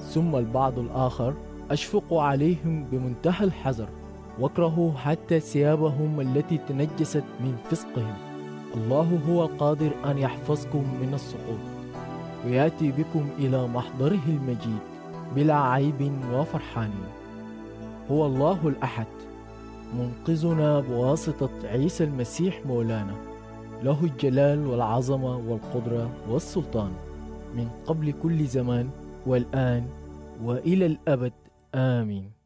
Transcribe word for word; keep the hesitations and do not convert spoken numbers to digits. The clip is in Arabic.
ثم البعض الآخر أشفق عليهم بمنتهى الحذر، واكرهوا حتى ثيابهم التي تنجست من فسقهم. الله هو القادر أن يحفظكم من السقوط، ويأتي بكم إلى محضره المجيد بلا عيب وفرحانين. هو الله الأحد منقذنا بواسطة عيسى المسيح مولانا، له الجلال والعظمة والقدرة والسلطان من قبل كل زمان والآن وإلى الأبد، آمين.